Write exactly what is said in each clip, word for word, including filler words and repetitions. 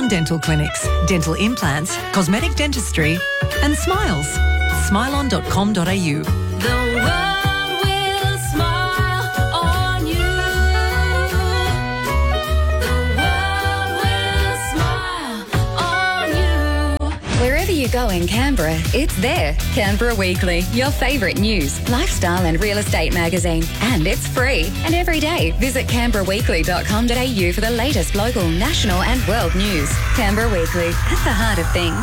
dental clinics, dental implants, cosmetic dentistry and smiles. smile-on dot com dot a u. The world will smile on you. The world will smile on you. Wherever you go in Canberra, it's there. Canberra Weekly, your favourite news, lifestyle and real estate magazine. And it's free. And every day, visit canberra weekly dot com dot a u for the latest local, national and world news. Canberra Weekly, at the heart of things.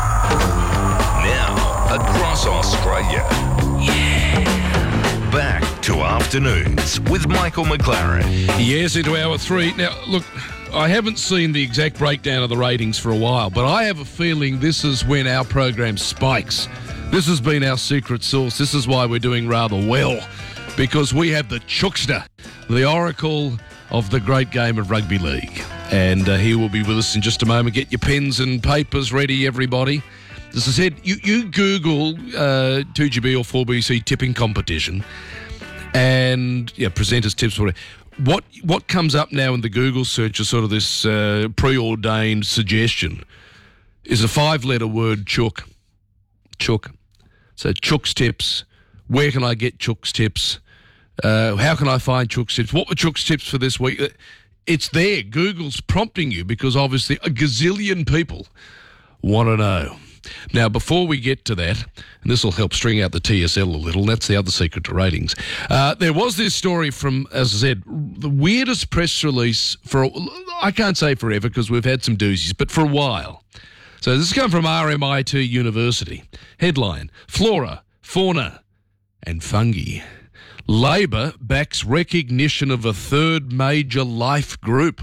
Now, across Australia. Yeah. Back to Afternoons with Michael McLaren. Yes, into hour three. Now, look, I haven't seen the exact breakdown of the ratings for a while, but I have a feeling this is when our program spikes. This has been our secret sauce. This is why we're doing rather well, because we have the Chookster, the oracle of the great game of rugby league. And uh, he will be with us in just a moment. Get your pens and papers ready, everybody. As I said, you, you Google uh, two G B or four B C tipping competition and, yeah, presenters tips. Whatever. What what comes up now in the Google search is sort of this uh, preordained suggestion is a five-letter word, chook. Chook. So Chook's tips. Where can I get Chook's tips? Uh, how can I find Chook's tips? What were Chook's tips for this week? It's there. Google's prompting you because obviously a gazillion people want to know. Now, before we get to that, and this will help string out the T S L a little, that's the other secret to ratings. Uh, there was this story from, as I said, the weirdest press release for, I can't say forever because we've had some doozies, but for a while. So this has come from R M I T University. Headline, Flora, Fauna and Fungi. Labor backs recognition of a third major life group.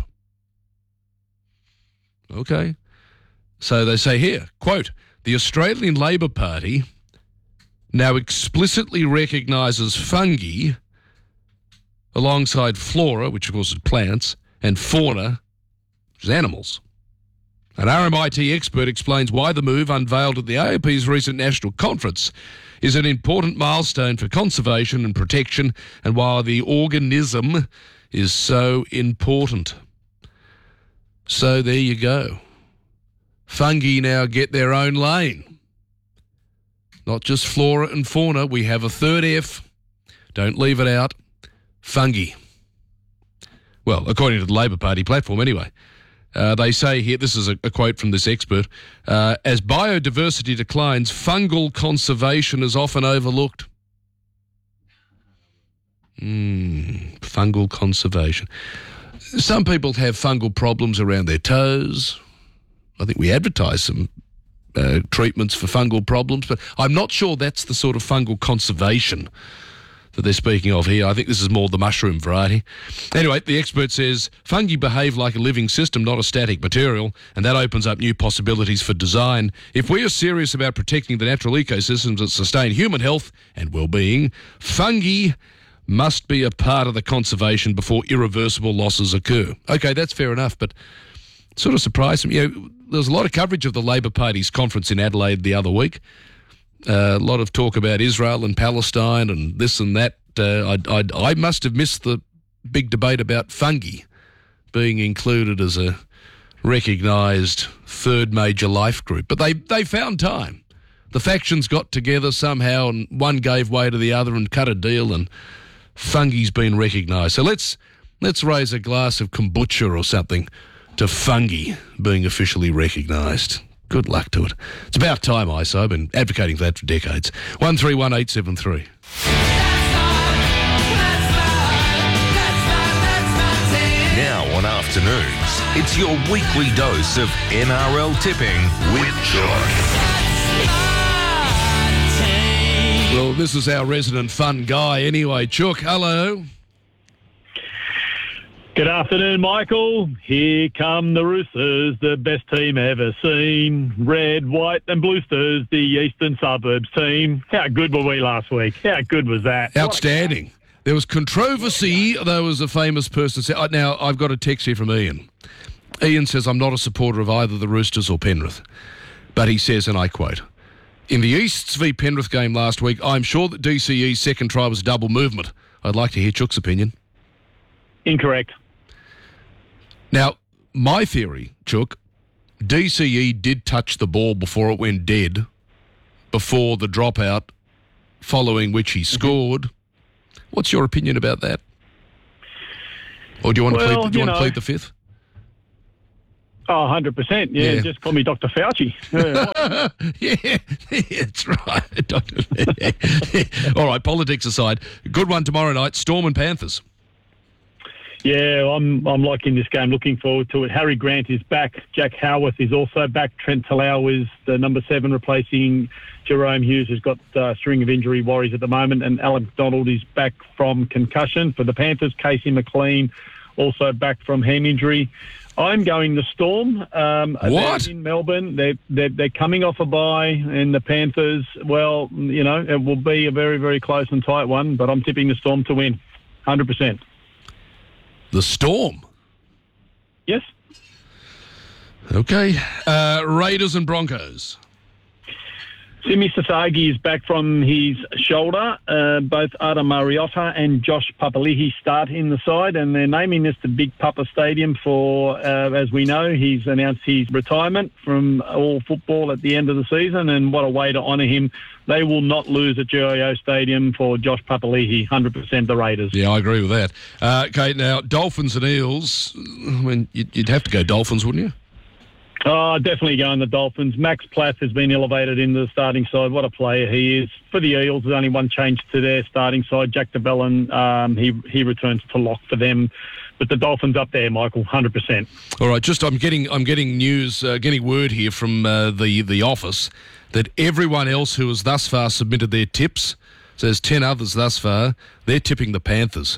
Okay. So they say here, quote, the Australian Labor Party now explicitly recognises fungi alongside flora, which of course is plants, and fauna, which is animals. An R M I T expert explains why the move, unveiled at the A A P's recent national conference, is an important milestone for conservation and protection and why the organism is so important. So there you go. Fungi now get their own lane. Not just flora and fauna. We have a third F. Don't leave it out. Fungi. Well, according to the Labor Party platform anyway. Uh, they say here, this is a, a quote from this expert, uh, as biodiversity declines, fungal conservation is often overlooked. Mm, fungal conservation. Some people have fungal problems around their toes. I think we advertise some uh, treatments for fungal problems, but I'm not sure that's the sort of fungal conservation that they're speaking of here. I think this is more the mushroom variety. Anyway, the expert says fungi behave like a living system, not a static material, and that opens up new possibilities for design. If we are serious about protecting the natural ecosystems that sustain human health and well-being, fungi must be a part of the conservation before irreversible losses occur. Okay, that's fair enough, but sort of surprised me. You know, there was a lot of coverage of the Labor Party's conference in Adelaide the other week. Uh, a lot of talk about Israel and Palestine and this and that. Uh, I, I, I must have missed the big debate about fungi being included as a recognised third major life group. But they, they found time. The factions got together somehow and one gave way to the other and cut a deal and fungi's been recognised. So let's let's raise a glass of kombucha or something to fungi being officially recognised. Good luck to it. It's about time, I say. I've been advocating for that for decades. one three one eight seven three. Now on Afternoons, it's your weekly dose of N R L tipping with Chook. Well, this is our resident fun guy anyway. Chook, hello. Good afternoon, Michael. Here come the Roosters, the best team ever seen. Red, white and blue stars, the Eastern Suburbs team. How good were we last week? How good was that? Outstanding. There was controversy. There was a famous person. Say, now, I've got a text here from Ian. Ian says, I'm not a supporter of either the Roosters or Penrith. But he says, and I quote, in the Easts v Penrith game last week, I'm sure that D C E's second try was a double movement. I'd like to hear Chook's opinion. Incorrect. Now, my theory, Chook, D C E did touch the ball before it went dead, before the dropout, following which he scored. What's your opinion about that? Or do you want to Well, plead? Do you, you want to know- plead the fifth? Oh, one hundred percent. Yeah, Yeah. just call me Doctor Fauci. Yeah. Yeah, that's right. Doctor All right, politics aside, good one tomorrow night. Storm and Panthers. Yeah, I'm I'm liking this game. Looking forward to it. Harry Grant is back. Jack Howarth is also back. Trent Talau is the number seven, replacing Jerome Hughes, who's got a string of injury worries at the moment. And Alan McDonald is back from concussion. For the Panthers, Casey McLean also back from ham injury. I'm going the Storm. Um, What? they're in Melbourne? They're, they're they're coming off a bye, and the Panthers. Well, you know, it will be a very very close and tight one. But I'm tipping the Storm to win, one hundred percent. The Storm. Yes. Okay. Uh, Raiders and Broncos. Simi Sasagi is back from his shoulder. Uh, both Adam Mariota and Josh Papali'i start in the side, and they're naming this the Big Papa Stadium for, uh, as we know, he's announced his retirement from all football at the end of the season, and what a way to honour him. They will not lose at G I O Stadium for Josh Papali'i, one hundred percent the Raiders. Yeah, I agree with that. Uh, okay, now, Dolphins and Eels. I mean, you'd, you'd have to go Dolphins, wouldn't you? Oh, definitely going the Dolphins. Max Platt has been elevated into the starting side. What a player he is. For the Eels, there's only one change to their starting side. Jack DeBellin, um, he he returns to lock for them. But the Dolphins up there, Michael, one hundred percent. All right, just I'm getting I'm getting news, uh, getting word here from uh, the the office that everyone else who has thus far submitted their tips, so there's ten others thus far, they're tipping the Panthers.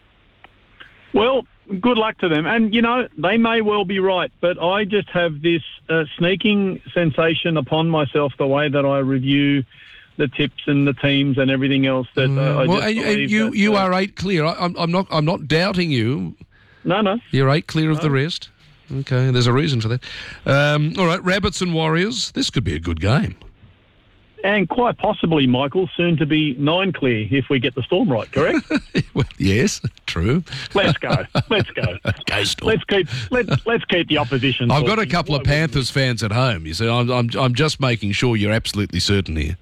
Well, good luck to them. And, you know, they may well be right, but I just have this uh, sneaking sensation upon myself the way that I review the tips and the teams and everything else that uh, I well, just and, and believe you that, you uh, are eight clear. I, I'm I'm not I'm not doubting you. No, no. You're eight clear of the rest. Okay, there's a reason for that. Um, all right, Rabbits and Warriors. This could be a good game. And quite possibly, Michael, soon to be nine clear if we get the Storm right, correct? Well, yes, true. Let's go. Let's go. Go Storm. Let's keep let, let's keep the opposition. I've got a talking. couple of Why wouldn't we? Panthers fans at home. You see, I'm I'm I'm just making sure you're absolutely certain here.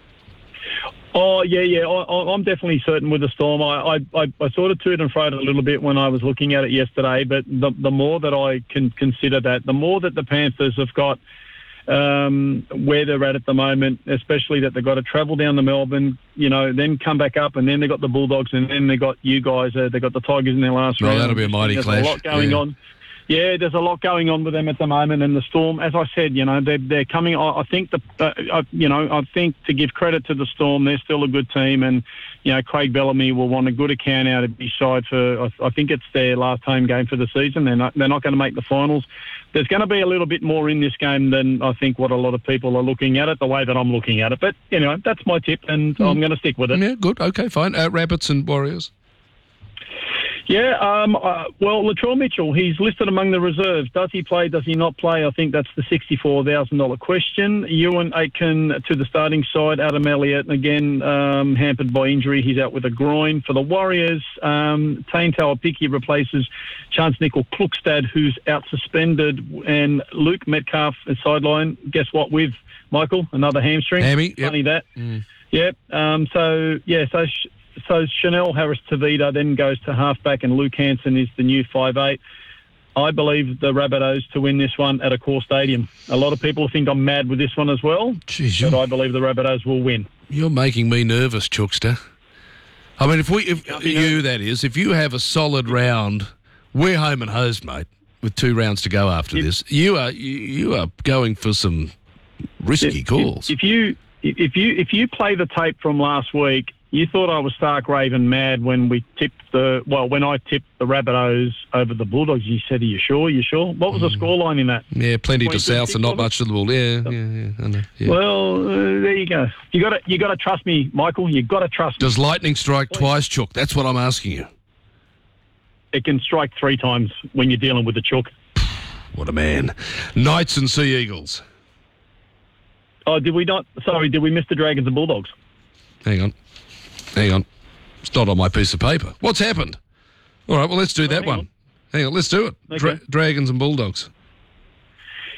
Oh, yeah, yeah. I, I- I'm definitely certain with the Storm. I, I, I, I sort of to and fro it a little bit when I was looking at it yesterday, but the, the more that I can consider that, the more that the Panthers have got um, where they're at at the moment, especially that they've got to travel down to Melbourne, you know, then come back up, and then they've got the Bulldogs, and then they've got you guys, uh, they've got the Tigers in their last Well, round. that'll be a mighty There's clash. a lot going Yeah. on. Yeah, there's a lot going on with them at the moment, and the Storm, as I said, you know, they're they're coming. I, I think the, uh, I, you know, I think to give credit to the Storm, they're still a good team, and you know, Craig Bellamy will want a good account out of his side for. I, I think it's their last home game for the season. They're not they're not going to make the finals. There's going to be a little bit more in this game than I think what a lot of people are looking at it, the way that I'm looking at it. But you know, that's my tip, and I'm going to stick with it. Yeah, good. Okay, fine. Uh, Rabbits and Warriors. Yeah, um, uh, well, Latrell Mitchell, he's listed among the reserves. Does he play, does he not play? I think that's the sixty-four thousand dollars question. Ewan Aitken to the starting side. Adam Elliott, again, um, hampered by injury. He's out with a groin. For the Warriors, um, Tane Tauapiki replaces Chance Nickel Klukstad, who's out suspended, and Luke Metcalf is sideline. Guess what with, Michael? Another hamstring. Hammy, yep. Funny that. Yep. Um, so, yeah, so... Sh- So Chanel Harris-Tavita then goes to halfback, and Luke Hansen is the new five eight. I believe the Rabbitohs to win this one at a core stadium. A lot of people think I'm mad with this one as well, Jeez, but you're, I believe the Rabbitohs will win. you're making me nervous, Chookster. I mean, if we, if Can't be you, nervous. that is, if you have a solid round, we're home and hosed, mate, with two rounds to go after If- this. You are, you, you are going for some risky If- calls. If, if you if you if you play the tape from last week, you thought I was stark raving mad when we tipped the well when I tipped the Rabbitohs over the Bulldogs. You said, "Are you sure? You sure?" What was the scoreline in that? yeah, plenty to twenty-two south and not six, much to the ball. Yeah, yeah, yeah. I know, yeah. Well, uh, there you go. You got to you got to trust me, Michael. You got to trust me. Does lightning strike twice, Chook? That's what I'm asking you. It can strike three times when you're dealing with the chook. What a man. Knights and Sea Eagles. Oh, did we not? Sorry, did we miss the Dragons and Bulldogs? Hang on. Hang on. It's not on my piece of paper. What's happened? All right, well, let's do that hang one. on. Hang on, let's do it. Dra- Okay. Dragons and Bulldogs.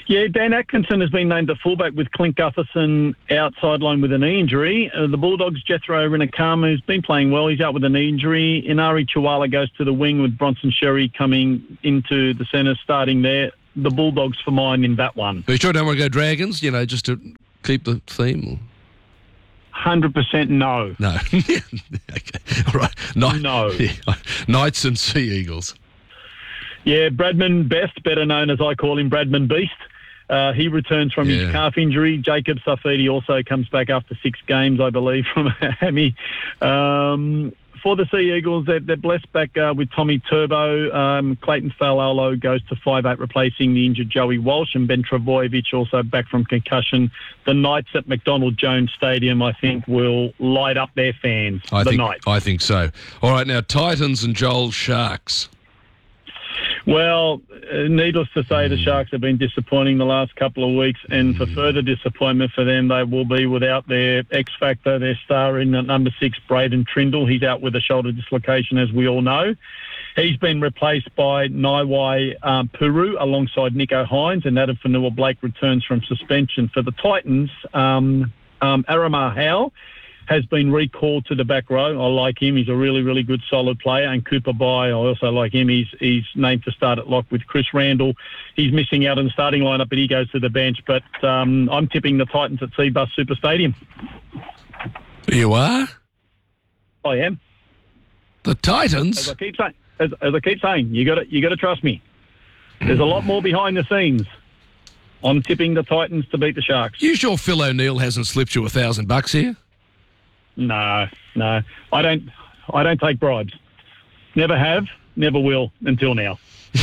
Yeah, Dan Atkinson has been named the fullback with Clint Gutherson out sideline with a knee injury. Uh, the Bulldogs' Jethro Rinakama has been playing well. He's out with a knee injury. Inari Chihuahua goes to the wing with Bronson Sherry coming into the centre, starting there. The Bulldogs for mine in that one. Are you sure don't want to go Dragons, you know, just to keep the theme? Or? one hundred percent no. No. Okay. All right. Knight, No. Yeah. Knights and Sea Eagles. Yeah, Bradman Best, better known as I call him Bradman Beast. Uh, he returns from Yeah. his calf injury. Jacob Safidi also comes back after six games, I believe, from a hammy. Um, for the Sea Eagles, they're, they're blessed back uh, with Tommy Turbo. Um, Clayton Falalo goes to five eight, replacing the injured Joey Walsh, and Ben Travojevic also back from concussion. The Knights at McDonald Jones Stadium, I think, will light up their fans. I the think, Knights. I think so. All right, now, Titans and Joel Sharks. Well, uh, needless to say, the Sharks have been disappointing the last couple of weeks, and for further disappointment for them, they will be without their X-Factor, their star in at number six, Braden Trindle. He's out with a shoulder dislocation, as we all know. He's been replaced by Naiwai um, Puru alongside Nico Hines, and Adam Fanua-Blake returns from suspension. For the Titans, um, um, Aramar Howe has been recalled to the back row. I like him. He's a really, really good, solid player. And Cooper Bai, I also like him. He's he's named to start at lock with Chris Randall. He's missing out in the starting lineup, but he goes to the bench. But um, I'm tipping the Titans at Seabus Super Stadium. You are? I am. The Titans? As I keep saying, as, as I keep saying, you got to you got to trust me. There's a lot more behind the scenes. I'm tipping the Titans to beat the Sharks. You sure Phil O'Neill hasn't slipped you a thousand bucks here? No, no, I don't. I don't take bribes. Never have, never will until now.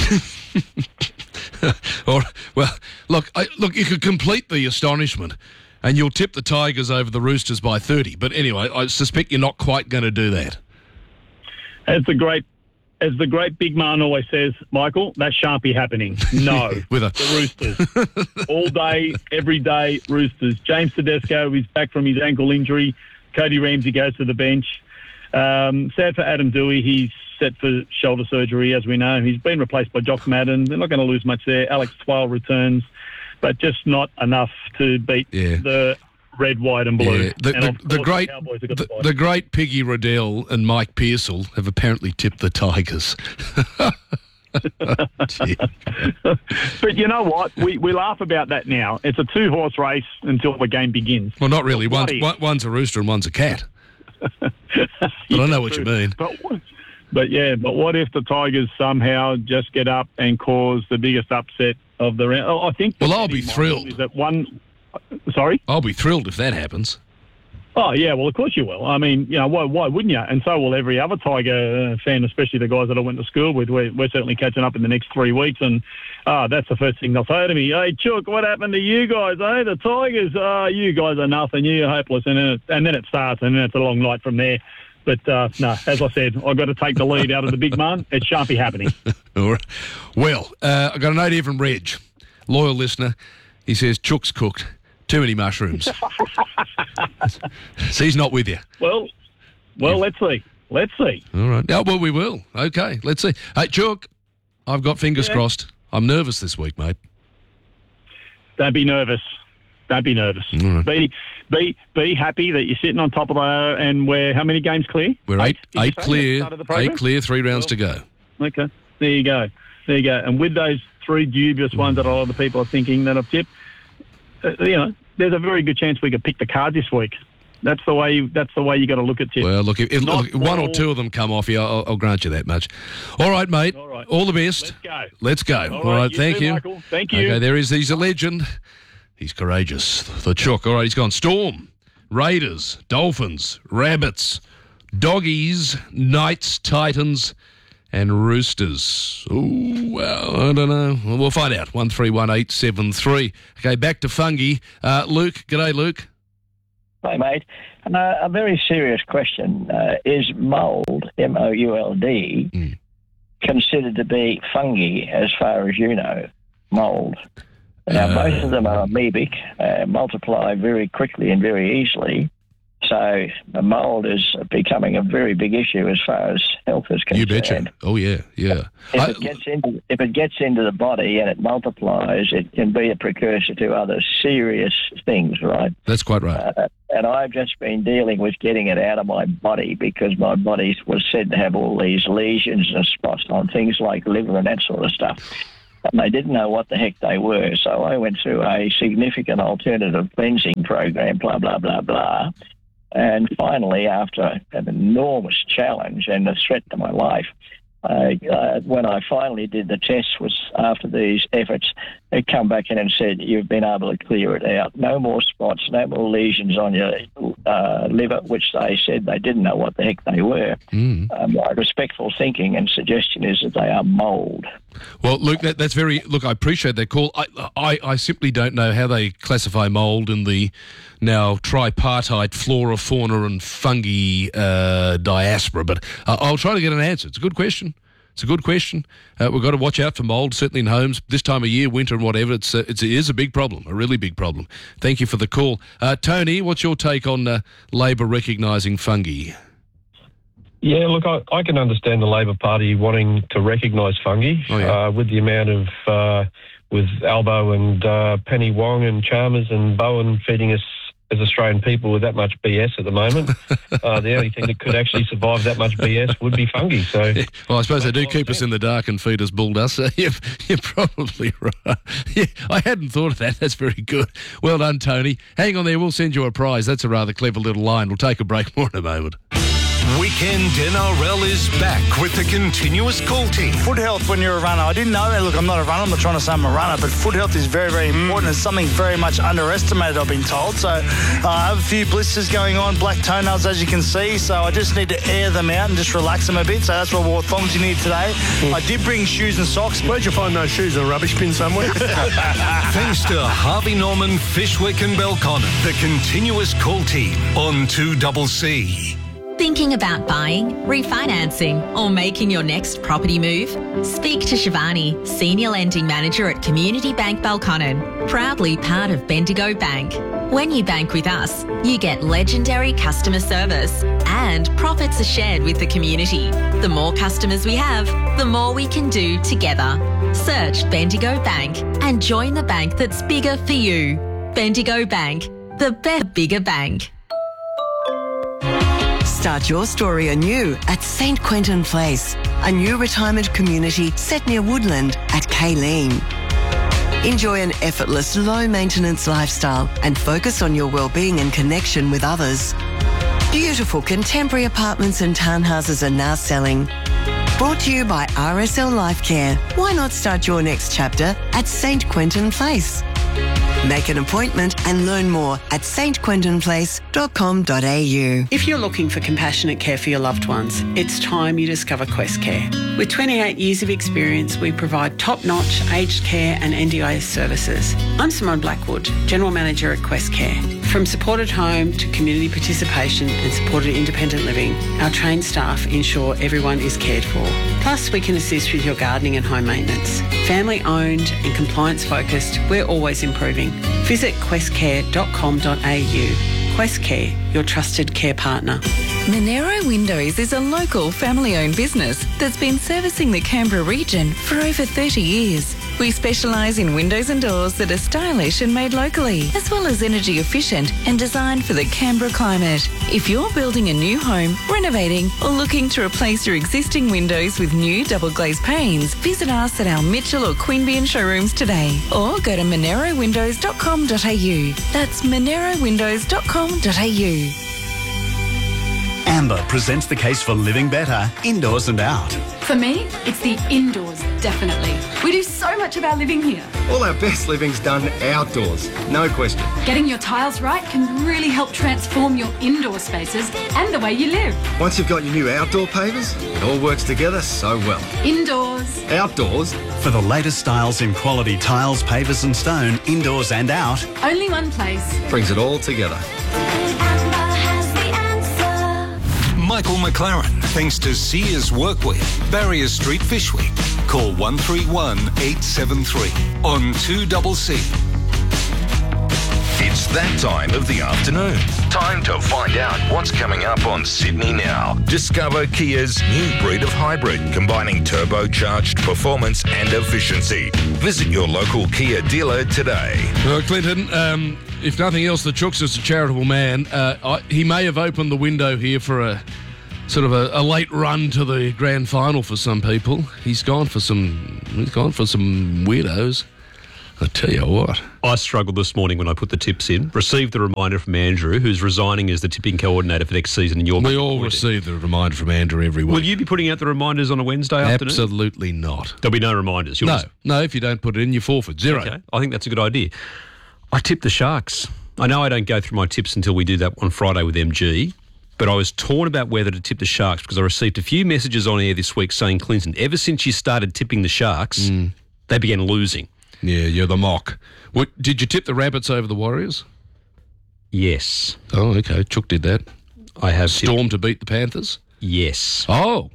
Or well, look, I, look. You could complete the astonishment, and you'll tip the Tigers over the Roosters by thirty. But anyway, I suspect you're not quite going to do that. As the great, as the great big man always says, Michael, that shan't be happening. No, With a the Roosters all day, every day. Roosters. James Tedesco is back from his ankle injury. Cody Ramsey goes to the bench. Um, sad for Adam Dewey. He's set for shoulder surgery, as we know. He's been replaced by Jock Madden. They're not going to lose much there. Alex Twile returns, but just not enough to beat Yeah. the red, white and blue. Yeah, the, And the, of the course, great, Cowboys have got the, the, the great Piggy Riddell and Mike Pearsall have apparently tipped the Tigers. Gee. But you know what? We we laugh about that now. It's a two-horse race until the game begins. Well, not really. But what One's, if- one, one's a rooster and one's a cat. But I know what you mean. But, but yeah, but what if the Tigers somehow just get up and cause the biggest upset of the round? Oh, I think. the Well, I'll betting be model thrilled. Is that one? Sorry. I'll be thrilled if that happens. Oh yeah, well of course you will. I mean, you know, why why wouldn't you? And so will every other Tiger uh, fan, especially the guys that I went to school with. We're, we're certainly catching up in the next three weeks, and uh, that's the first thing they'll say to me. Hey, Chook, what happened to you guys? Hey, the Tigers. Oh, you guys are nothing. You're hopeless. And then it, and then it starts, and then it's a long night from there. But uh, no, as I said, I've got to take the lead out of the big man. It shan't be happening. All right. Well, uh, I got a note here from Reg, loyal listener. He says Chook's cooked. Too many mushrooms. So he's not with you. Well, well, let's see. Let's see. All right. Oh, well, we will. Okay, let's see. Hey, Chook, I've got fingers Yeah. crossed. I'm nervous this week, mate. Don't be nervous. Don't be nervous. right. Be be be happy that you're sitting on top of the and we're how many games clear? We're eight, did you eight say, at the clear, start of the program? eight clear, three rounds to go. Okay, there you go, there you go. And with those three dubious ones that a lot of the people are thinking that I've tipped, uh, you know, there's a very good chance we could pick the card this week. That's the way. You, that's the way you got to look at it. Well, look, if, if Not look, one or all- two of them come off you, I'll, I'll grant you that much. All right, mate. All right. All the best. Let's go. Let's go. All All right, right, you thank too, you. Michael. Thank you. Okay, there is. He's a legend. He's courageous. The Chook. All right, he's gone. Storm, Raiders, Dolphins, Rabbits, Doggies, Knights, Titans, and Roosters. Ooh, well, I don't know. Well, we'll find out. One three one eight seven three. Okay, back to Fungi. Uh, Luke. G'day, Luke. Hi, mate. Uh, a very serious question. Uh, is mould, M O U L D, Mm. considered to be fungi as far as you know? Mould. Now, Uh, both of them are amoebic, uh, multiply very quickly and very easily. So the mould is becoming a very big issue as far as health is concerned. You betcha. Oh, yeah, yeah. If I- it gets into if it gets into the body and it multiplies, it can be a precursor to other serious things, right? That's quite right. Uh, and I've just been dealing with getting it out of my body because my body was said to have all these lesions and spots on things like liver and that sort of stuff. And they didn't know what the heck they were. So I went through a significant alternative cleansing program, blah, blah, blah, blah. And finally, after an enormous challenge and a threat to my life, I, uh, when I finally did the test, was after these efforts, they come back in and said, you've been able to clear it out. No more spots, no more lesions on your uh, liver, which they said they didn't know what the heck they were. Mm. Uh, my respectful thinking and suggestion is that they are mould. Well, Luke, that, that's very... Look, I appreciate that call. I, I, I simply don't know how they classify mould in the now tripartite flora, fauna and fungi uh, diaspora, but uh, I'll try to get an answer. It's a good question. It's a good question. Uh, we've got to watch out for mould, certainly in homes. This time of year, winter and whatever, it's, uh, it's, it is a big problem, a really big problem. Thank you for the call. Uh, Tony, what's your take on uh, Labor recognising fungi? Yeah, look, I, I can understand the Labor Party wanting to recognise fungi Oh, yeah. uh, with the amount of, uh, with Albo and uh, Penny Wong and Chalmers and Bowen feeding us as Australian people with that much B S at the moment. uh, the only thing that could actually survive that much B S would be fungi. So, Yeah, well, I suppose they do Makes a lot keep of us in sense. the dark and feed us bull dust. So you're, you're probably right. Yeah, I hadn't thought of that. That's very good. Well done, Tony. Hang on there. We'll send you a prize. That's a rather clever little line. We'll take a break. More in a moment. Weekend N R L is back with the continuous call team. Foot health when you're a runner. I didn't know that. Look, I'm not a runner. I'm not trying to say I'm a runner, but foot health is very, very important. It's something very much underestimated, I've been told. So uh, I have a few blisters going on, black toenails, as you can see. So I just need to air them out and just relax them a bit. So that's what wore thongs you need today. I did bring shoes and socks. Where'd you find those shoes? In a rubbish bin somewhere? Thanks to Harvey Norman, Fishwick and Belconnen. The continuous call team on two C C. Thinking about buying, refinancing, or making your next property move? Speak to Shivani, Senior Lending Manager at Community Bank Belconnen, proudly part of Bendigo Bank. When you bank with us, you get legendary customer service and profits are shared with the community. The more customers we have, the more we can do together. Search Bendigo Bank and join the bank that's bigger for you. Bendigo Bank, the better, bigger bank. Start your story anew at Saint Quentin Place, a new retirement community set near Woodland at Kayleen. Enjoy an effortless, low-maintenance lifestyle and focus on your well-being and connection with others. Beautiful contemporary apartments and townhouses are now selling. Brought to you by R S L Life Care. Why not start your next chapter at Saint Quentin Place? Make an appointment and learn more at s t quentin place dot com dot a u. If you're looking for compassionate care for your loved ones, it's time you discover Quest Care. With twenty-eight years of experience, we provide top-notch aged care and N D I S services. I'm Simone Blackwood, General Manager at Quest Care. From supported home to community participation and supported independent living, our trained staff ensure everyone is cared for. Plus, we can assist with your gardening and home maintenance. Family-owned and compliance-focused, we're always improving. Visit quest care dot com dot a u. Quest Care, your trusted care partner. Monero Windows is a local family-owned business that's been servicing the Canberra region for over thirty years. We specialise in windows and doors that are stylish and made locally, as well as energy efficient and designed for the Canberra climate. If you're building a new home, renovating, or looking to replace your existing windows with new double glazed panes, visit us at our Mitchell or Queanbeyan showrooms today, or go to monero windows dot com dot a u. That's monero windows dot com dot a u. Amber presents the case for living better, indoors and out. For me, it's the indoors, definitely. We do so much of our living here. All our best living's done outdoors, no question. Getting your tiles right can really help transform your indoor spaces and the way you live. Once you've got your new outdoor pavers, it all works together so well. Indoors. Outdoors. For the latest styles in quality tiles, pavers and stone, indoors and out. Only one place. Brings it all together. Michael McLaren, thanks to Sears Workwear, Barrier Street, Fishwick. Call one three one, eight seven three on two C C. It's that time of the afternoon. Time to find out what's coming up on Sydney Now. Discover Kia's new breed of hybrid, combining turbocharged performance and efficiency. Visit your local Kia dealer today. Well, Clinton, um, if nothing else, the Chook's is a charitable man. Uh, I, he may have opened the window here for a sort of a, a late run to the grand final for some people. He's gone for some. He's gone for some weirdos. I tell you what. I struggled this morning when I put the tips in. Received the reminder from Andrew, who's resigning as the tipping coordinator for next season. And you're we all receive the reminder from Andrew every week. Will you be putting out the reminders on a Wednesday afternoon? Absolutely not. There'll be no reminders. You'll No, just- no. If you don't put it in, you forfeit zero. Okay, I think that's a good idea. I tipped the Sharks. I know I don't go through my tips until we do that on Friday with M G, but I was torn about whether to tip the Sharks because I received a few messages on air this week saying, Clinton, ever since you started tipping the Sharks, they began losing. Yeah, you're the mock. What, did you tip the Rabbits over the Warriors? Yes. Oh, okay. Chook did that. I have Storm to beat the Panthers? Yes. Oh.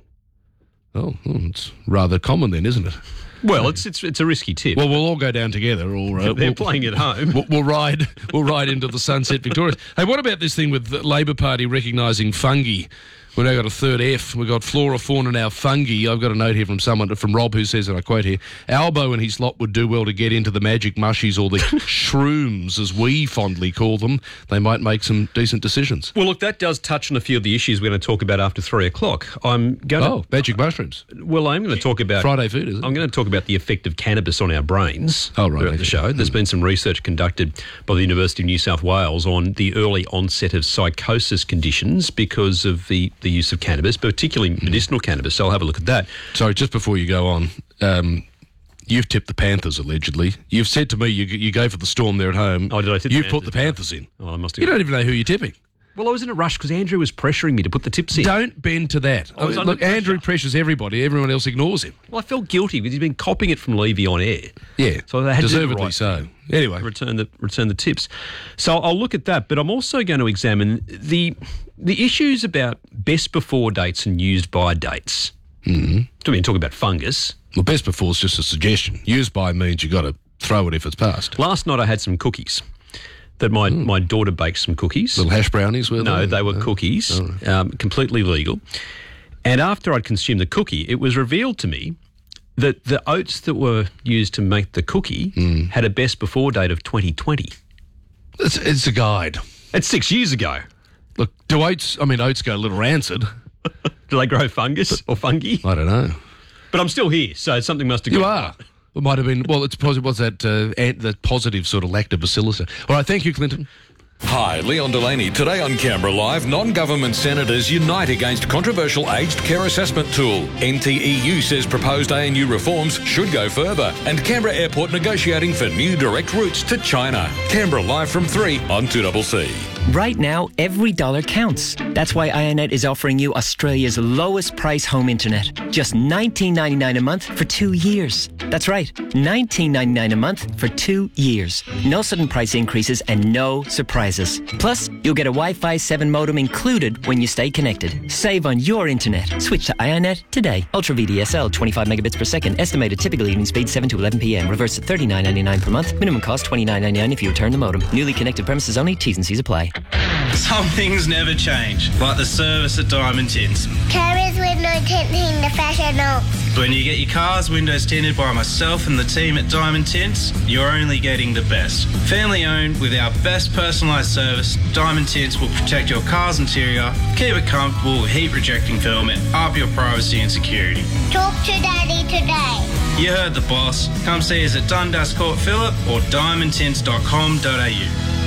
Oh, hmm, it's rather common then, isn't it? Well, it's it's it's a risky tip. Well, we'll all go down together. Or uh, They're we'll, playing at home. We'll, we'll ride. We'll ride into the sunset victorious. Hey, what about this thing with the Labor Party recognising fungi? We've now got a third F. We've got flora, fauna, now fungi. I've got a note here from someone, from Rob, who says, and I quote here, Albo and his lot would do well to get into the magic mushies or the shrooms, as we fondly call them. They might make some decent decisions. Well, look, that does touch on a few of the issues we're going to talk about after three o'clock. I'm going to... Oh, magic mushrooms. Well, I'm going to talk about... Friday food, is it? I'm going to talk about the effect of cannabis on our brains oh, right, throughout the show. There's been some research conducted by the University of New South Wales on the early onset of psychosis conditions because of the, the use of cannabis, particularly medicinal cannabis. So I'll have a look at that. Sorry, just before you go on, um, you've tipped the Panthers, allegedly. You've said to me you, you go for the Storm there at home. Oh, did I tip the You've put Panthers? the Panthers in. Oh, I must have... You don't even know who you're tipping. Well, I was in a rush because Andrew was pressuring me to put the tips in. Don't bend to that. I was Oh, under look, Andrew pressures everybody. Everyone else ignores him. Well, I felt guilty because he's been copying it from Levy on air. Yeah, so I had deservedly to do the right so. thing. Anyway. Return the, return the tips. So I'll look at that, but I'm also going to examine the the issues about best before dates and used by dates. Mm-hmm. I mean, talk about fungus. Well, best before is just a suggestion. Used by means you got to throw it if it's passed. Last night I had some cookies. That my, mm. my daughter baked some cookies. Little hash brownies, were they? No, they were oh. cookies, oh. um, completely legal. And after I'd consumed the cookie, it was revealed to me that the oats that were used to make the cookie mm. had a best before date of twenty twenty. It's, it's a guide. It's six years ago. Look, do oats, I mean, oats go a little rancid. Do they grow fungus or fungi? I don't know. But I'm still here, so something must have gone You are. It might have been, well, it's positive. What's that, uh, ant, that positive sort of lactobacillus? All right, thank you, Clinton. Hi, Leon Delaney. Today on Canberra Live, non-government senators unite against controversial aged care assessment tool. N T E U says proposed A N U reforms should go further. And Canberra Airport negotiating for new direct routes to China. Canberra Live from three on two C C. Right now, every dollar counts. That's why iiNet is offering you Australia's lowest price home internet. Just nineteen ninety-nine a month for two years. That's right, nineteen ninety-nine a month for two years. No sudden price increases and no surprises. Plus, you'll get a Wi-Fi seven modem included when you stay connected. Save on your internet. Switch to iiNet today. Ultra V D S L, twenty-five megabits per second. Estimated typical evening speed seven to eleven p m. Reverse at thirty-nine ninety-nine per month. Minimum cost twenty-nine ninety-nine if you return the modem. Newly connected premises only. T's and C's apply. Some things never change, like the service at Diamond Tints. Carriers with no tinting professionals. When you get your car's windows tinted by myself and the team at Diamond Tints, you're only getting the best. Family owned with our best personalised service, Diamond Tints will protect your car's interior, keep it comfortable with heat rejecting film and up your privacy and security. Talk to Daddy today. You heard the boss. Come see us at Dundas Court Phillip or diamond tints dot com dot a u.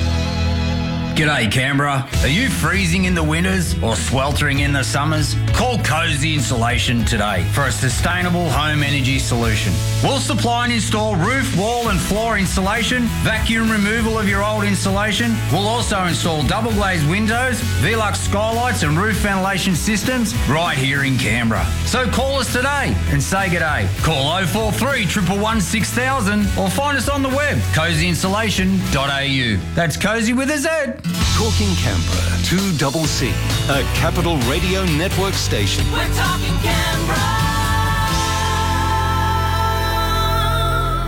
G'day Canberra. Are you freezing in the winters or sweltering in the summers? Call Cozy Insulation today for a sustainable home energy solution. We'll supply and install roof, wall and floor insulation, vacuum removal of your old insulation. We'll also install double glazed windows, Velux skylights and roof ventilation systems right here in Canberra. So call us today and say g'day. Call oh four three, one one one, six thousand or find us on the web, cozy insulation dot a u. That's Cozy with a Z. Talking Canberra, two C C, a Capital Radio Network station. We're talking Canberra.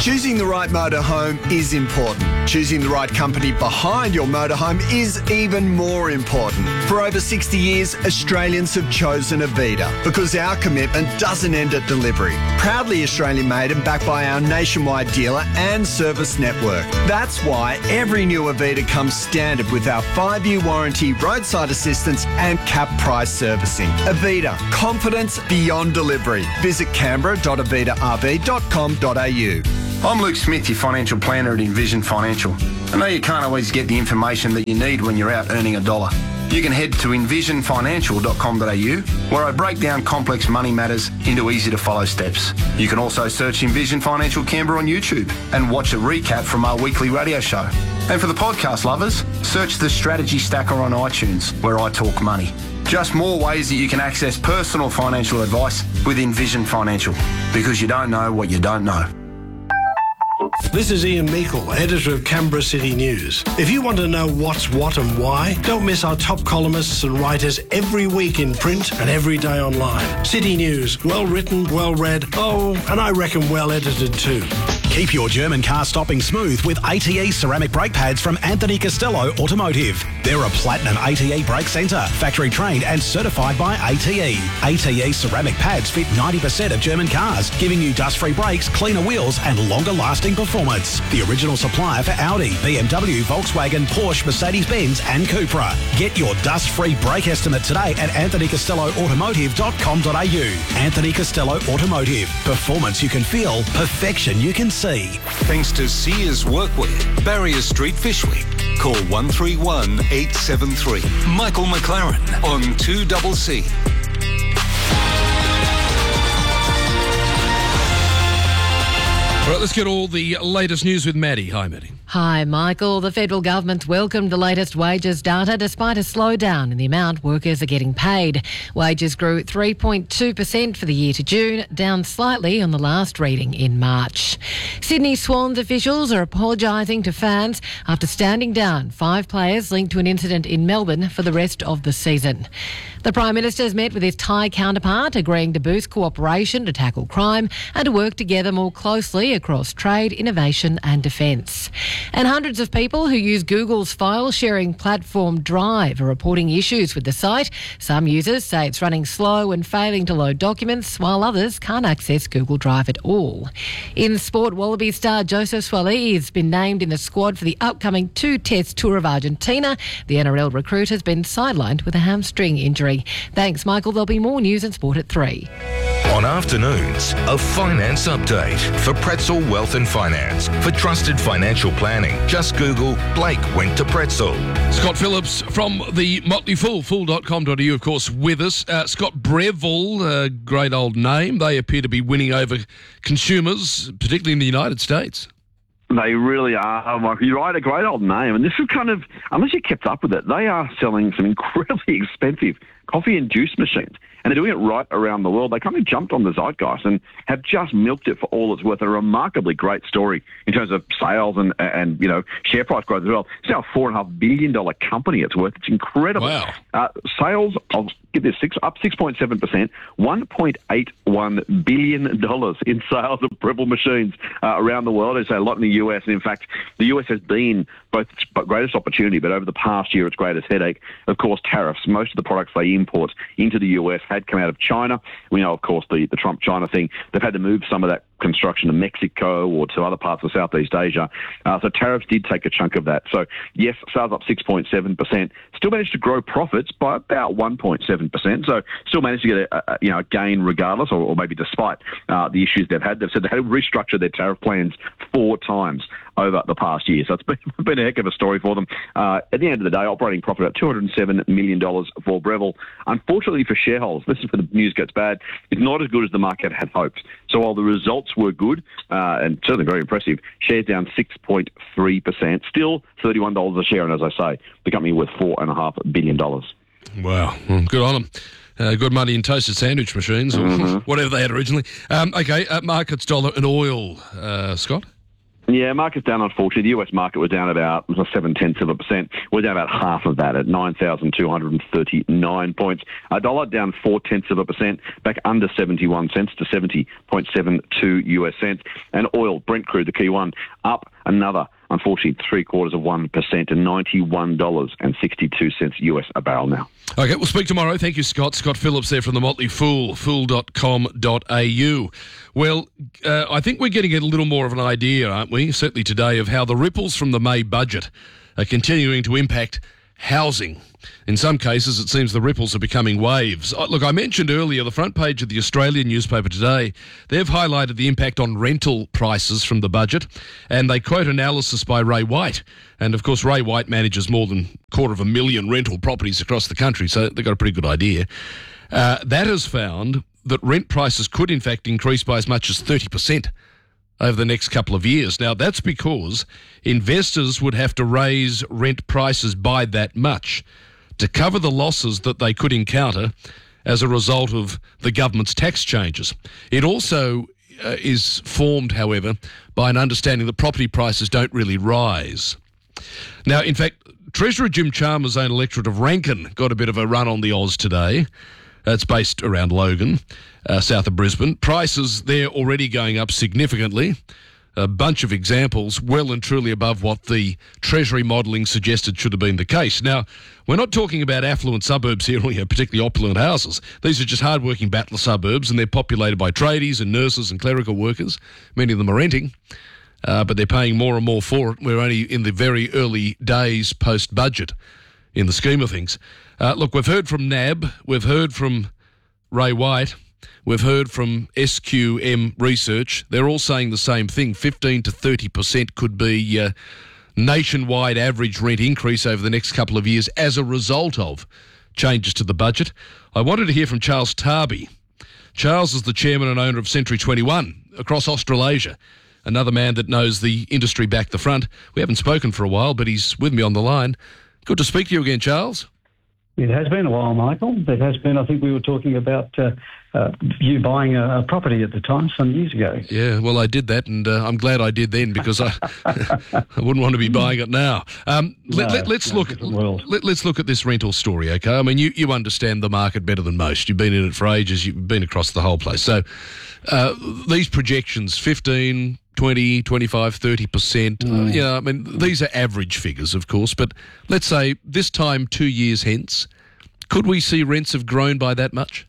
Choosing the right motorhome is important. Choosing the right company behind your motorhome is even more important. For over sixty years, Australians have chosen Avita because our commitment doesn't end at delivery. Proudly Australian made and backed by our nationwide dealer and service network. That's why every new Avita comes standard with our five-year warranty, roadside assistance and cap price servicing. Avita, confidence beyond delivery. Visit canberra dot avita r v dot com dot a u. I'm Luke Smith, your financial planner at Envision Financial. I know you can't always get the information that you need when you're out earning a dollar. You can head to envision financial dot com dot a u, where I break down complex money matters into easy-to-follow steps. You can also search Envision Financial Canberra on YouTube and watch a recap from our weekly radio show. And for the podcast lovers, search the Strategy Stacker on iTunes, where I talk money. Just more ways that you can access personal financial advice with Envision Financial, because you don't know what you don't know. This is Ian Meikle, editor of Canberra City News. If you want to know what's what and why, don't miss our top columnists and writers every week in print and every day online. City News, well written, well read, oh, and I reckon well edited too. Keep your German car stopping smooth with A T E ceramic brake pads from Anthony Costello Automotive. They're a platinum A T E brake centre, factory trained and certified by A T E. A T E ceramic pads fit ninety percent of German cars, giving you dust-free brakes, cleaner wheels and longer-lasting performance. The original supplier for Audi, B M W, Volkswagen, Porsche, Mercedes-Benz and Cupra. Get your dust-free brake estimate today at anthony costello automotive dot com dot a u. Anthony Costello Automotive. Performance you can feel, perfection you can see. Thanks to Sears Workwear, Barrier Street, Fyshwick. Call one three one, eight seven three. Michael McLaren on two C C. All right, let's get all the latest news with Maddie. Hi, Maddie. Hi, Michael. The federal government welcomed the latest wages data despite a slowdown in the amount workers are getting paid. Wages grew three point two percent for the year to June, down slightly on the last reading in March. Sydney Swans officials are apologising to fans after standing down five players linked to an incident in Melbourne for the rest of the season. The Prime Minister has met with his Thai counterpart, agreeing to boost cooperation to tackle crime and to work together more closely across trade, innovation and defence. And hundreds of people who use Google's file-sharing platform Drive are reporting issues with the site. Some users say it's running slow and failing to load documents, while others can't access Google Drive at all. In sport, Wallaby star Joseph Swaley has been named in the squad for the upcoming two-test tour of Argentina. The N R L recruit has been sidelined with a hamstring injury. Thanks, Michael. There'll be more news and sport at three. On afternoons, a finance update for Pretzel Wealth and Finance. For trusted financial planning, just Google Blake went to Pretzel. Scott Phillips from the Motley Fool, fool dot com dot a u, of course, with us. Uh, Scott Breville, a great old name. They appear to be winning over consumers, particularly in the United States. They really are, Michael. You're right, a great old name. And this is kind of, unless you kept up with it, they are selling some incredibly expensive coffee and juice machines. And they're doing it right around the world. They kind of jumped on the zeitgeist and have just milked it for all it's worth. A remarkably great story in terms of sales and, and you know, share price growth as well. It's now a four point five billion dollars company it's worth. It's incredible. Wow. Uh, sales, I'll give this, six, up six point seven percent, one point eight one billion dollars in sales of Breville machines uh, around the world. There's a lot in the U S. And in fact, the U S has been both its greatest opportunity, but over the past year, its greatest headache, of course, tariffs. Most of the products they import into the U S had come out of China. We know, of course, the, the Trump-China thing. They've had to move some of that construction to Mexico or to other parts of Southeast Asia. Uh, so tariffs did take a chunk of that. So, yes, sales up six point seven percent. Still managed to grow profits by about one point seven percent. So still managed to get a, a, you know, a gain regardless, or, or maybe despite uh, the issues they've had. They've said they had to restructure their tariff plans four times over the past year. So it's been, been a heck of a story for them. Uh, at the end of the day, operating profit at two hundred seven million dollars for Breville. Unfortunately for shareholders, this is where the news gets bad, it's not as good as the market had hoped. So while the results were good uh, and certainly very impressive, shares down six point three percent. Still thirty-one dollars a share, and as I say, the company worth four point five billion dollars. Wow. Well, good on them. Uh, good money in toasted sandwich machines or mm-hmm. whatever they had originally. Um, okay, uh, markets, dollar and oil, uh, Scott? Yeah, market's down, unfortunately. The U S market was down about seven-tenths of a percent. We're down about half of that at nine thousand two hundred thirty-nine points. A dollar down four-tenths of a percent, back under seventy-one cents to seventy point seven two U S cents. And oil, Brent crude, the key one, up another, unfortunately, three-quarters of one percent to ninety-one dollars and sixty-two cents U S a barrel now. Okay, we'll speak tomorrow. Thank you, Scott. Scott Phillips there from the Motley Fool, fool dot com dot a u. Well, uh, I think we're getting a little more of an idea, aren't we, certainly today, of how the ripples from the May budget are continuing to impact housing. In some cases, it seems the ripples are becoming waves. Uh, Look, I mentioned earlier the front page of the Australian newspaper today. They've highlighted the impact on rental prices from the budget, and they quote analysis by Ray White. And, of course, Ray White manages more than a quarter of a million rental properties across the country, so they've got a pretty good idea. Uh, that has found that rent prices could, in fact, increase by as much as thirty percent over the next couple of years. Now, that's because investors would have to raise rent prices by that much to cover the losses that they could encounter as a result of the government's tax changes. It also uh, is formed, however, by an understanding that property prices don't really rise. Now, in fact, Treasurer Jim Chalmers' own electorate of Rankin got a bit of a run on the Oz today. It's based around Logan, uh, south of Brisbane. Prices there already going up significantly. A bunch of examples well and truly above what the Treasury modelling suggested should have been the case. Now, we're not talking about affluent suburbs here, or you know, particularly opulent houses. These are just hard-working battler suburbs, and they're populated by tradies and nurses and clerical workers. Many of them are renting, uh, but they're paying more and more for it. We're only in the very early days post-budget in the scheme of things. Uh, look, we've heard from N A B, we've heard from Ray White, we've heard from S Q M Research. They're all saying the same thing. fifteen to thirty percent could be uh, nationwide average rent increase over the next couple of years as a result of changes to the budget. I wanted to hear from Charles Tarby. Charles is the chairman and owner of Century twenty-one across Australasia, another man that knows the industry back the front. We haven't spoken for a while, but he's with me on the line. Good to speak to you again, Charles. It has been a while, Michael. It has been. I think we were talking about uh, uh, you buying a, a property at the time some years ago. Yeah, well, I did that, and uh, I'm glad I did then because I I wouldn't want to be buying it now. Um, let, No, let, let's no, look. different world. Let, let's look at this rental story, okay? I mean, you, you understand the market better than most. You've been in it for ages. You've been across the whole place. So uh, these projections, fifteen, twenty, twenty-five, thirty percent, Mm. uh, you know, I mean, these are average figures, of course, but let's say this time two years hence, could we see rents have grown by that much?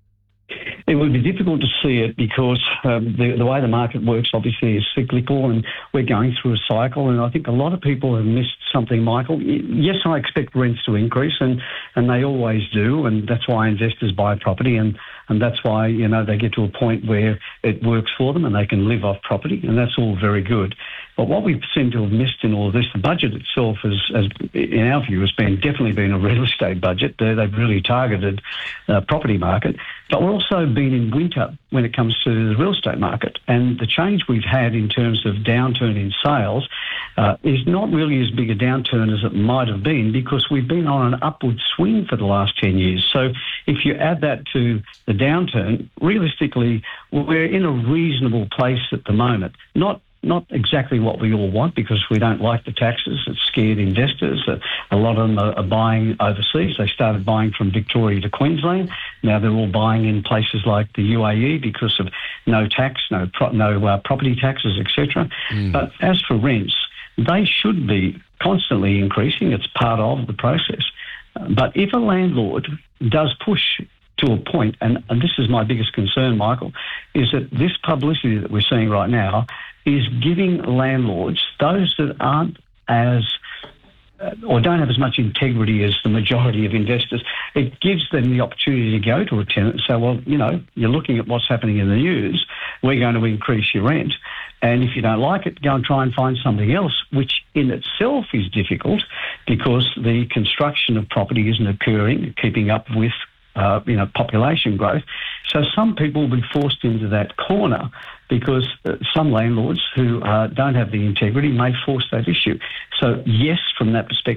It would be difficult to see it because um, the, the way the market works obviously is cyclical, and we're going through a cycle, and I think a lot of people have missed something, Michael. Y- Yes, I expect rents to increase, and, and they always do, and that's why investors buy property, and, and that's why, you know, they get to a point where it works for them and they can live off property, and that's all very good. But what we seem to have missed in all of this, the budget itself, has, has in our view, has been definitely been a real estate budget. They, they've really targeted uh, property market. But we're also been in winter when it comes to the real estate market. And the change we've had in terms of downturn in sales uh, is not really as big a downturn as it might have been because we've been on an upward swing for the last ten years. So if you add that to the downturn, realistically, we're in a reasonable place at the moment. Not Not exactly what we all want because we don't like the taxes. It's scared investors. Uh, a lot of them are, are buying overseas. They started buying from Victoria to Queensland. Now they're all buying in places like the U A E because of no tax, no pro- no uh, property taxes, et cetera. Mm. But as for rents, they should be constantly increasing. It's part of the process. Uh, But if a landlord does push to a point, and, and this is my biggest concern, Michael, is that this publicity that we're seeing right now is giving landlords, those that aren't as uh, or don't have as much integrity as the majority of investors, it gives them the opportunity to go to a tenant and say, well, you know, you're looking at what's happening in the news, we're going to increase your rent. And if you don't like it, go and try and find something else, which in itself is difficult because the construction of property isn't occurring, keeping up with Uh, you know, population growth. So some people will be forced into that corner because uh, some landlords who uh, don't have the integrity may force that issue. So yes, from that perspective.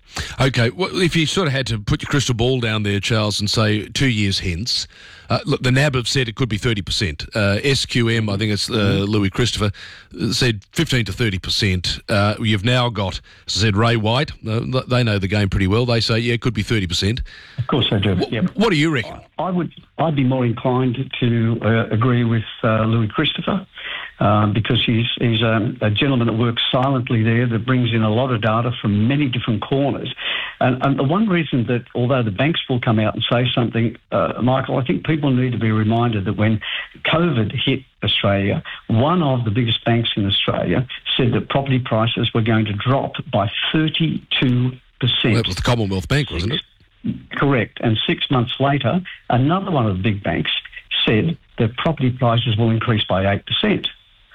Okay, well, if you sort of had to put your crystal ball down there, Charles, and say two years hence, uh, look, the N A B have said it could be thirty percent. Uh, S Q M, I think it's uh, Louis Christopher, said fifteen to thirty percent. Uh, you've now got, as I said, Ray White. Uh, they know the game pretty well. They say, yeah, it could be thirty percent. Of course they do. What, yep. what do you reckon? I would, I'd be more inclined to uh, agree with uh, Louis Christopher. Um, because he's he's um, a gentleman that works silently there, that brings in a lot of data from many different corners. And, and the one reason that, although the banks will come out and say something, uh, Michael, I think people need to be reminded that when COVID hit Australia, one of the biggest banks in Australia said that property prices were going to drop by thirty-two percent. Well, that was the Commonwealth Bank, wasn't it? Correct. And six months later, another one of the big banks said that property prices will increase by eight percent.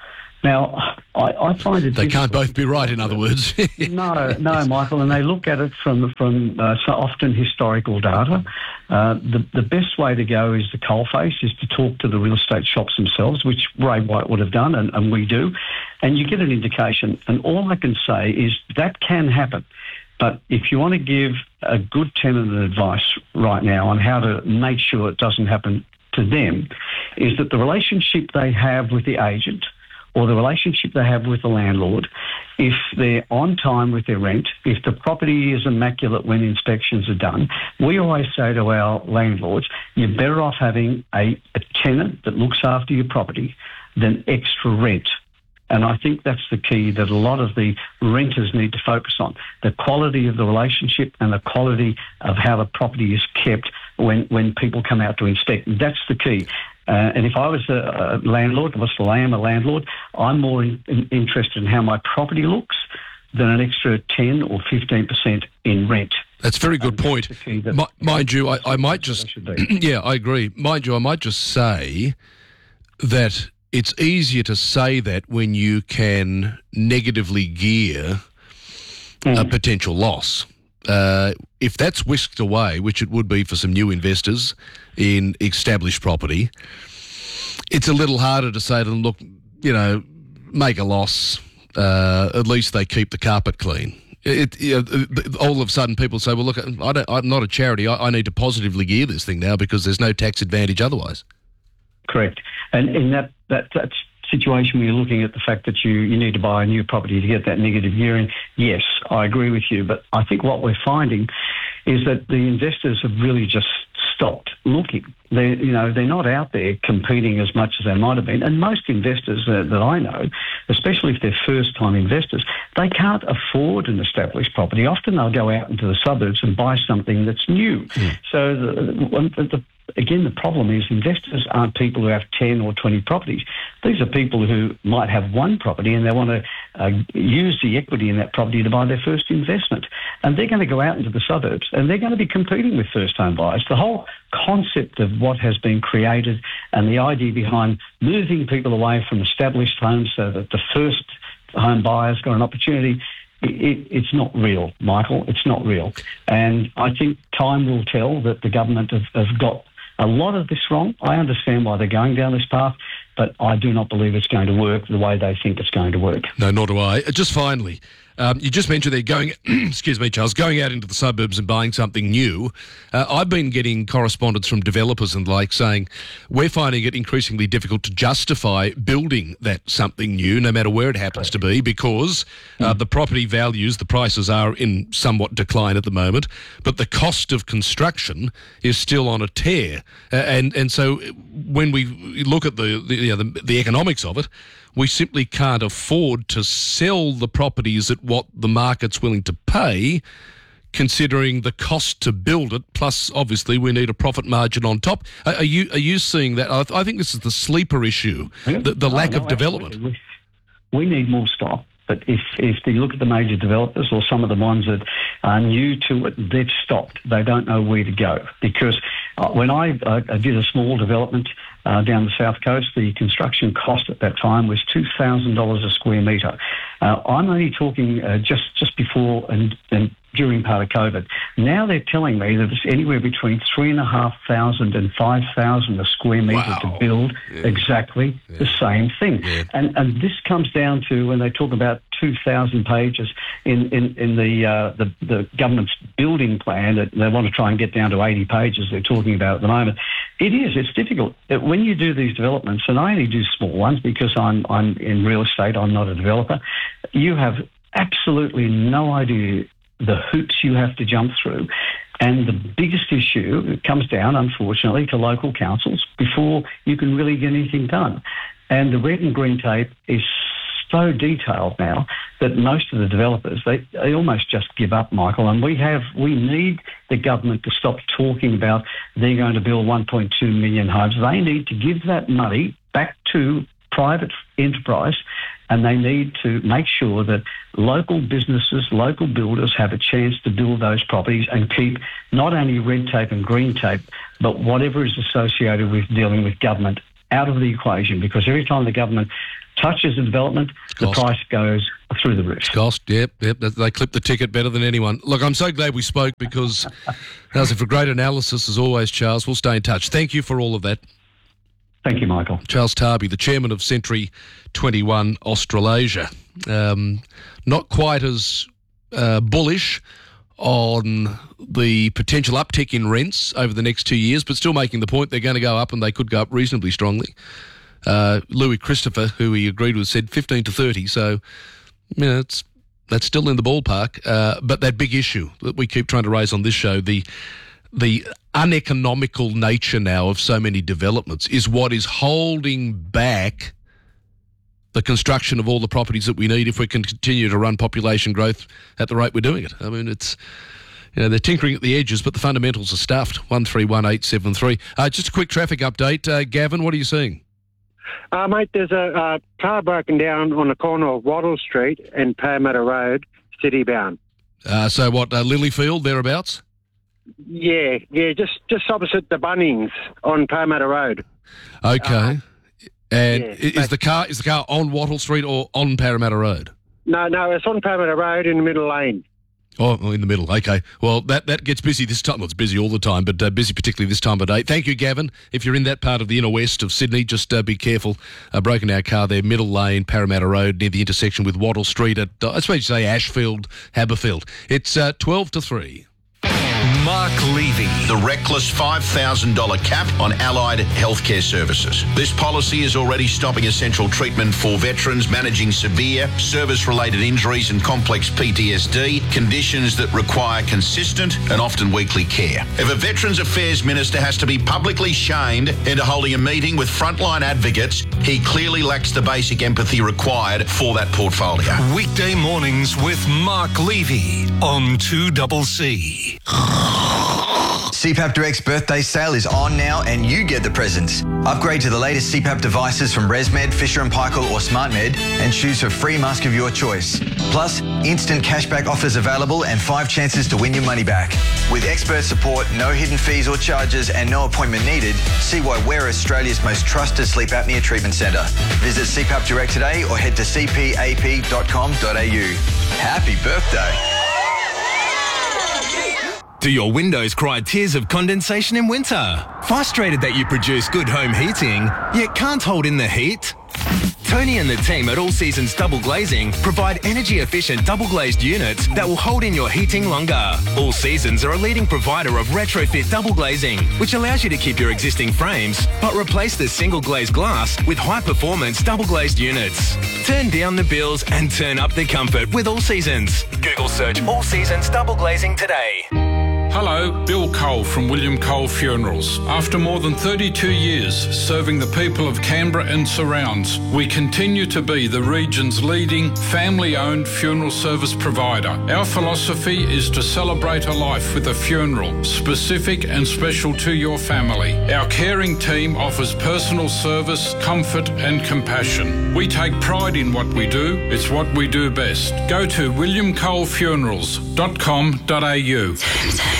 Now, I, I find it... They can't both be right, in other words. no, no, Michael, and they look at it from from uh, so often historical data. Uh, the, the best way to go is the coalface, is to talk to the real estate shops themselves, which Ray White would have done, and, and we do, and you get an indication. And all I can say is that can happen. But if you want to give a good tenant advice right now on how to make sure it doesn't happen to them, is that the relationship they have with the agent or the relationship they have with the landlord, if they're on time with their rent, if the property is immaculate when inspections are done, we always say to our landlords, you're better off having a, a tenant that looks after your property than extra rent. And I think that's the key that a lot of the renters need to focus on, the quality of the relationship and the quality of how the property is kept when, when people come out to inspect. That's the key. Uh, and if I was a, a landlord, or still I am a landlord, I'm more in, in, interested in how my property looks than an extra ten or fifteen percent in rent. That's a very good point. M- mind you, I, I might just... yeah, I agree. Mind you, I might just say that it's easier to say that when you can negatively gear mm. a potential loss. Uh, if that's whisked away, which it would be for some new investors in established property, it's a little harder to say to them, look, you know, make a loss. Uh, at least they keep the carpet clean. It, you know, all of a sudden people say, well, look, I don't, I'm not a charity. I, I need to positively gear this thing now because there's no tax advantage otherwise. Correct. And in that, that that's situation where you're looking at the fact that you, you need to buy a new property to get that negative gearing, yes, I agree with you. But I think what we're finding is that the investors have really just stopped looking. They, you know, they're not out there competing as much as they might have been. And most investors uh, that I know, especially if they're first-time investors, they can't afford an established property. Often they'll go out into the suburbs and buy something that's new. Mm. So the, the, the Again, the problem is investors aren't people who have ten or twenty properties. These are people who might have one property and they want to uh, use the equity in that property to buy their first investment. And they're going to go out into the suburbs and they're going to be competing with first-home buyers. The whole concept of what has been created and the idea behind moving people away from established homes so that the first-home buyers got an opportunity, It, it's not real, Michael. It's not real. And I think time will tell that the government have, have got a lot of this wrong. I understand why they're going down this path, but I do not believe it's going to work the way they think it's going to work. No, nor do I. Just finally, um, you just mentioned they're going, excuse me, Charles, going out into the suburbs and buying something new. Uh, I've been getting correspondence from developers and like saying we're finding it increasingly difficult to justify building that something new, no matter where it happens to be, because uh, mm. the property values, the prices are in somewhat decline at the moment, but the cost of construction is still on a tear. Uh, and and so when we look at the the, you know, the the economics of it, we simply can't afford to sell the properties at what the market's willing to pay, considering the cost to build it, plus obviously we need a profit margin on top. Are you are you seeing that? I, th- I think this is the sleeper issue, the, the lack no, no, of development. Absolutely. We need more stock. But if, if you look at the major developers or some of the ones that are new to it, they've stopped. They don't know where to go. Because uh, when I, uh, I did a small development uh, down the south coast, the construction cost at that time was two thousand dollars a square metre. Uh, I'm only talking uh, just, just before and, and during part of COVID. Now they're telling me that it's anywhere between three and a half thousand and five thousand a square metre Wow. to build Yeah. exactly Yeah. the same thing. Yeah. And and this comes down to when they talk about two thousand pages in in in the, uh, the the government's building plan that they want to try and get down to eighty pages. They're talking about at the moment. It is. It's difficult when you do these developments, and I only do small ones because I'm I'm in real estate. I'm not a developer. You have absolutely no idea the hoops you have to jump through. And the biggest issue comes down, unfortunately, to local councils before you can really get anything done. And the red and green tape is so detailed now that most of the developers, they, they almost just give up, Michael. And we have, we need the government to stop talking about they're going to build one point two million homes. They need to give that money back to private enterprise, and they need to make sure that local businesses, local builders have a chance to build those properties and keep not only red tape and green tape, but whatever is associated with dealing with government out of the equation, because every time the government touches a development, the price goes through the roof. Cost, yep, yep. They clip the ticket better than anyone. Look, I'm so glad we spoke because as for great analysis, as always, Charles, we'll stay in touch. Thank you for all of that. Thank you, Michael. Charles Tarby, the chairman of Century twenty-one Australasia. Um, not quite as uh, bullish on the potential uptick in rents over the next two years, but still making the point they're going to go up and they could go up reasonably strongly. Uh, Louis Christopher, who he agreed with, said fifteen to thirty, so you know, it's, that's still in the ballpark. Uh, but that big issue that we keep trying to raise on this show, the the uneconomical nature now of so many developments, is what is holding back the construction of all the properties that we need if we can continue to run population growth at the rate we're doing it. I mean, it's, you know, they're tinkering at the edges, but the fundamentals are stuffed. one three one eight seven three. Uh, just a quick traffic update. Uh, Gavin, what are you seeing? Uh, mate, there's a uh, car broken down on the corner of Wattle Street and Parramatta Road, city bound. Uh, so what, uh, Lilyfield, thereabouts? Yeah, yeah, just just opposite the Bunnings on Parramatta Road. Okay. Uh, and yeah, is but- the car is the car on Wattle Street or on Parramatta Road? No, no, it's on Parramatta Road in the middle lane. Oh, in the middle. Okay. Well, that, that gets busy this time. Well, it's busy all the time, but uh, busy particularly this time of day. Thank you, Gavin. If you're in that part of the inner west of Sydney, just uh, be careful. Uh, broken down car there, middle lane, Parramatta Road, near the intersection with Wattle Street at, uh, I suppose you say Ashfield, Haberfield. It's uh, twelve to three. Mark Levy. The reckless five thousand dollars cap on allied healthcare services. This policy is already stopping essential treatment for veterans managing severe service-related injuries and complex P T S D, conditions that require consistent and often weekly care. If a Veterans Affairs Minister has to be publicly shamed into holding a meeting with frontline advocates, he clearly lacks the basic empathy required for that portfolio. Weekday mornings with Mark Levy on two C C. C PAP Direct's birthday sale is on now and you get the presents. Upgrade to the latest C PAP devices from ResMed, Fisher and Paykel or SmartMed and choose a free mask of your choice. Plus, instant cashback offers available and five chances to win your money back. With expert support, no hidden fees or charges and no appointment needed, see why we're Australia's most trusted sleep apnea treatment centre. Visit C PAP Direct today or head to c p a p dot com dot a u. Happy birthday. Do your windows cry tears of condensation in winter? Frustrated that you produce good home heating, yet can't hold in the heat? Tony and the team at All Seasons Double Glazing provide energy-efficient double-glazed units that will hold in your heating longer. All Seasons are a leading provider of retrofit double glazing, which allows you to keep your existing frames, but replace the single-glazed glass with high-performance double-glazed units. Turn down the bills and turn up the comfort with All Seasons. Google search All Seasons Double Glazing today. Hello, Bill Cole from William Cole Funerals. After more than thirty-two years serving the people of Canberra and surrounds, we continue to be the region's leading family-owned funeral service provider. Our philosophy is to celebrate a life with a funeral, specific and special to your family. Our caring team offers personal service, comfort and compassion. We take pride in what we do. It's what we do best. Go to william cole funerals dot com dot a u.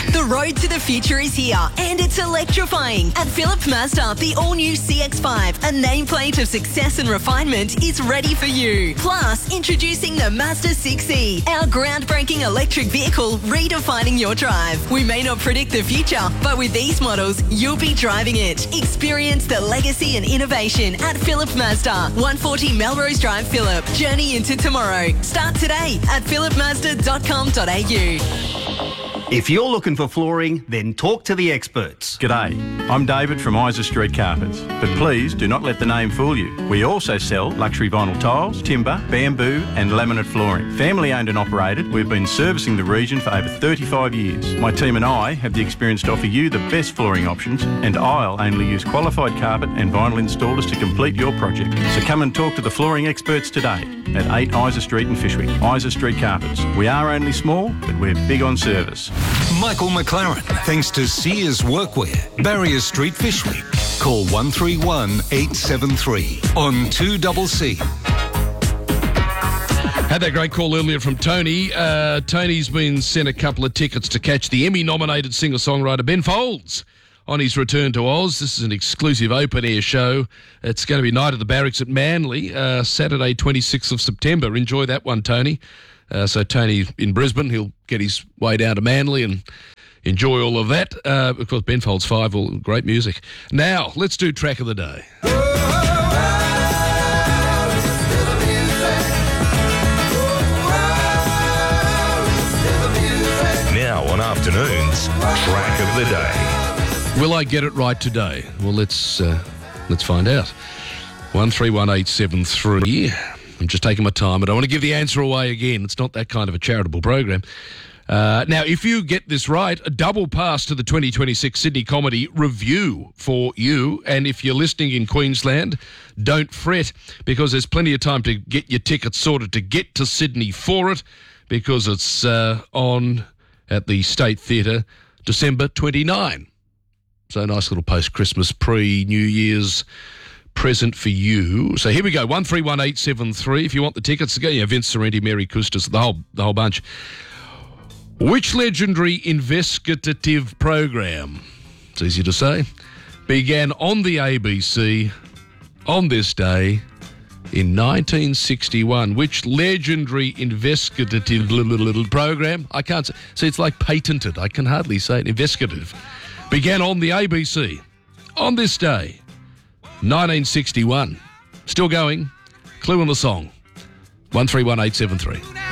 The road to the future is here and it's electrifying. At Philip Mazda, the all-new C X five, a nameplate of success and refinement, is ready for you. Plus, introducing the Mazda six E, our groundbreaking electric vehicle redefining your drive. We may not predict the future, but with these models, you'll be driving it. Experience the legacy and innovation at Philip Mazda, one forty Melrose Drive, Phillip. Journey into tomorrow. Start today at philip mazda dot com dot a u. If you're looking for flooring, then talk to the experts. G'day, I'm David from Isa Street Carpets, but please do not let the name fool you. We also sell luxury vinyl tiles, timber, bamboo and laminate flooring. Family owned and operated, we've been servicing the region for over thirty-five years. My team and I have the experience to offer you the best flooring options, and I'll only use qualified carpet and vinyl installers to complete your project. So come and talk to the flooring experts today at eight Isa Street in Fishwick. Isa Street Carpets. We are only small, but we're big on service. Michael McLaren, thanks to Sears Workwear, Barrier Street, Fishwick. Call one three one, eight seven three on two C C. Had that great call earlier from Tony. Uh, Tony's been sent a couple of tickets to catch the Emmy-nominated singer-songwriter Ben Folds on his return to Oz. This is an exclusive open-air show. It's going to be Night at the Barracks at Manly, uh, Saturday, twenty-sixth of September. Enjoy that one, Tony. Uh, so Tony in Brisbane, he'll get his way down to Manly and enjoy all of that. Uh, of course, Ben Folds five, all great music. Now, let's do Track of the Day. Now on afternoons, Track of the Day. Will I get it right today? Well, let's uh, let's find out. One three one eight seven three. I'm just taking my time. I don't want to give the answer away again. It's not that kind of a charitable program. Uh, now, if you get this right, a double pass to the twenty twenty-six Sydney Comedy Review for you. And if you're listening in Queensland, don't fret, because there's plenty of time to get your tickets sorted to get to Sydney for it, because it's uh, on at the State Theatre December twenty-ninth. So a nice little post-Christmas, pre-New Year's present for you. So here we go, one three one eight seven three. If you want the tickets to go, yeah, Vince Sorrenti, Mary Custis, the whole, the whole bunch. Which legendary investigative program, it's easy to say, began on the A B C on this day in nineteen sixty-one? Which legendary investigative little, little program? I can't say. See, it's like patented. I can hardly say it. Investigative. Began on the A B C on this day, nineteen sixty-one. Still going. Clue on the song. one three one eight seven three.